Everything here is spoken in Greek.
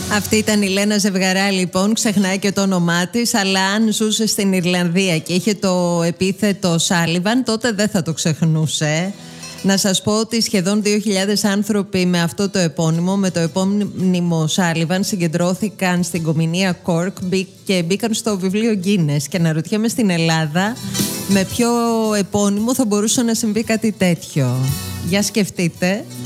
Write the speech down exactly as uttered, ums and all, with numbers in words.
Αυτή ήταν η Λένα Ζευγαρά, λοιπόν, ξεχνάει και το όνομά της, αλλά αν ζούσε στην Ιρλανδία και είχε το επίθετο Σάλιβαν, τότε δεν θα το ξεχνούσε. Να σας πω ότι σχεδόν δύο χιλιάδες άνθρωποι με αυτό το επώνυμο, με το επώνυμο Σάλιβαν, συγκεντρώθηκαν στην Κομινία Κόρκ και μπήκαν στο βιβλίο Guinness. Και αναρωτιέμαι στην Ελλάδα με ποιο επώνυμο θα μπορούσε να συμβεί κάτι τέτοιο. Για σκεφτείτε.